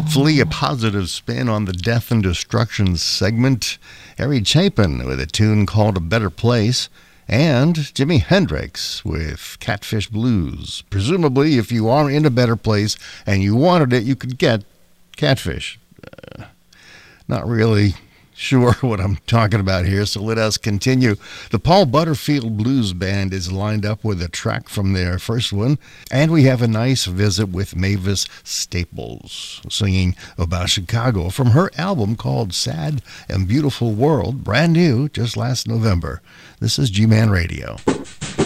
Hopefully a positive spin on the Death and Destruction segment. Harry Chapin with a tune called A Better Place. And Jimi Hendrix with Catfish Blues. Presumably, if you are in a better place and you wanted it, you could get Catfish. Not really sure what I'm talking about here, so let us continue. The Paul Butterfield Blues Band is lined up with a track from their first one, and we have a nice visit with Mavis Staples singing about Chicago from her album called Sad and Beautiful World, brand new, just last November. This is G-Man Radio.